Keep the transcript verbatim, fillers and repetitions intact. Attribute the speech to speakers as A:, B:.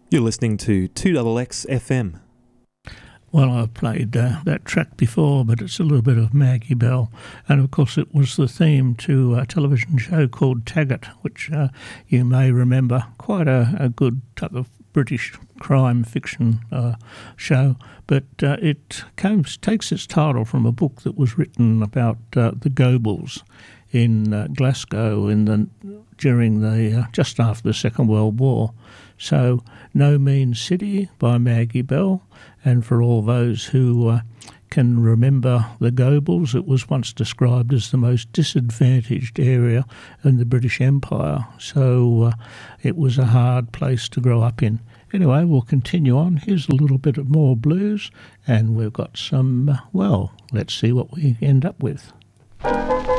A: You're listening to two X X F M.
B: Well, I've played uh, that track before, but it's a little bit of Maggie Bell. And, of course, it was the theme to a television show called Taggart, which uh, you may remember, quite a, a good type of British crime fiction uh, show. But uh, it comes, takes its title from a book that was written about uh, the Goebels in uh, Glasgow in the during the uh, just after the Second World War. So, No Mean City by Maggie Bell, and for all those who uh, can remember the Goebels, it was once described as the most disadvantaged area in the British Empire, so uh, it was a hard place to grow up in. Anyway, we'll continue on. Here's a little bit of more blues, and we've got some, uh, well, let's see what we end up with.